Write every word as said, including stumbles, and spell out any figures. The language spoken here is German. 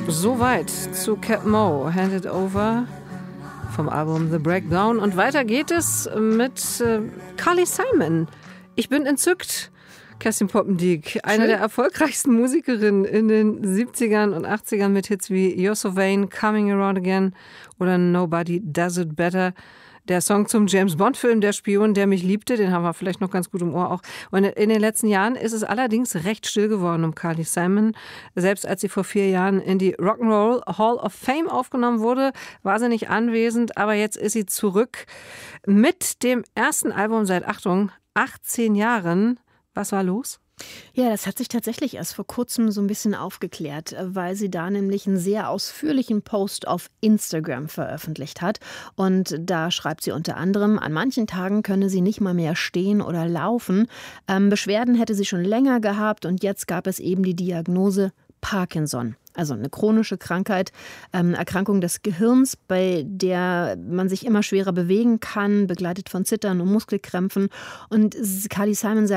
Soweit zu Cat Mo, Hand It Over vom Album The Breakdown. Und weiter geht es mit äh, Carly Simon. Ich bin entzückt. Kerstin Poppendiek, eine der erfolgreichsten Musikerinnen in den siebzigern und achtzigern mit Hits wie You're So Vain, Coming Around Again oder Nobody Does It Better. Der Song zum James-Bond-Film Der Spion, der mich liebte, den haben wir vielleicht noch ganz gut im Ohr auch. Und in den letzten Jahren ist es allerdings recht still geworden um Carly Simon. Selbst als sie vor vier Jahren in die Rock'n'Roll Hall of Fame aufgenommen wurde, war sie nicht anwesend. Aber jetzt ist sie zurück mit dem ersten Album seit, Achtung, achtzehn Jahren. Was war los? Ja, das hat sich tatsächlich erst vor kurzem so ein bisschen aufgeklärt, weil sie da nämlich einen sehr ausführlichen Post auf Instagram veröffentlicht hat. Und da schreibt sie unter anderem, an manchen Tagen könne sie nicht mal mehr stehen oder laufen. Ähm, Beschwerden hätte sie schon länger gehabt und jetzt gab es eben die Diagnose Parkinson. Also eine chronische Krankheit, ähm, Erkrankung des Gehirns, bei der man sich immer schwerer bewegen kann, begleitet von Zittern und Muskelkrämpfen. Und Carly Simon sagt,